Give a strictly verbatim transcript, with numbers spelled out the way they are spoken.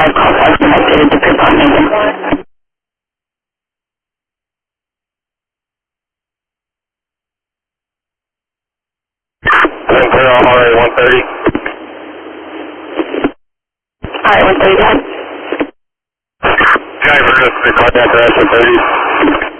five call has been updated to Pip on Megan. I'm clear on R A one thirty. R A one thirty, go ahead. Driver, the contact for S one thirty.